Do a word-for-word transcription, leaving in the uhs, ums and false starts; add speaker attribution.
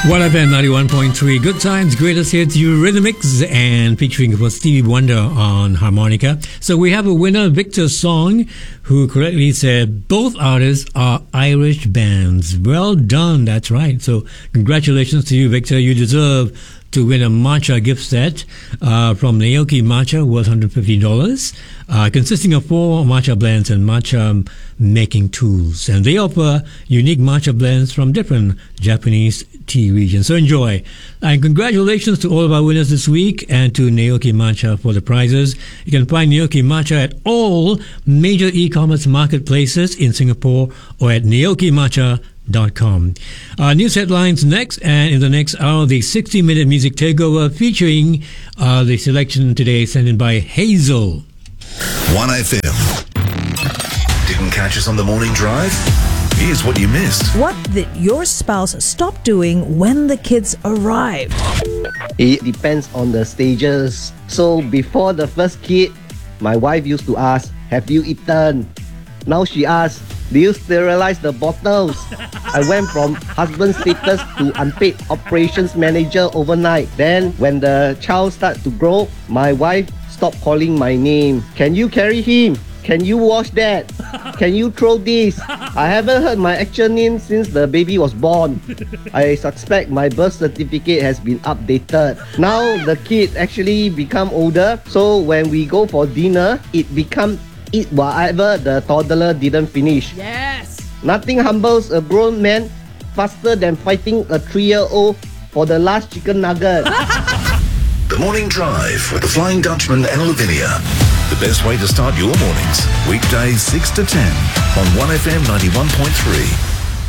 Speaker 1: one F M ninety-one point three. Good times, greatest hits, Eurythmics, and featuring of course Stevie Wonder on harmonica. So we have a winner, Victor Song, who correctly said both artists are Irish bands. Well done, that's right. So congratulations to you, Victor. You deserve to win a matcha gift set uh, from Naoki Matcha worth one hundred fifty dollars, uh, consisting of four matcha blends and matcha making tools. And they offer unique matcha blends from different Japanese tea regions. So enjoy. And congratulations to all of our winners this week and to Naoki Matcha for the prizes. You can find Naoki Matcha at all major e-commerce marketplaces in Singapore or at naoki matcha dot com. Uh, news headlines next, and in the next hour, the sixty minute music takeover featuring uh, the selection today sent in by Hazel.
Speaker 2: one F M. Didn't catch us on the morning drive? Here's what you missed.
Speaker 3: What did your spouse stop doing when the kids arrived?
Speaker 4: It depends on the stages. So before the first kid, my wife used to ask, "Have you eaten?" Now she asks, "Do you sterilize the bottles?" I went from husband status to unpaid operations manager overnight. Then when the child started to grow, my wife stopped calling my name. "Can you carry him? Can you wash that? Can you throw this?" I haven't heard my actual name since the baby was born. I suspect my birth certificate has been updated. Now the kid actually become older, so when we go for dinner, it become eat whatever the toddler didn't finish.
Speaker 3: Yes!
Speaker 4: Nothing humbles a grown man faster than fighting a three-year-old for the last chicken nugget.
Speaker 2: The Morning Drive with the Flying Dutchman and Lavinia. The best way to start your mornings. Weekdays six to ten on one F M ninety-one point three.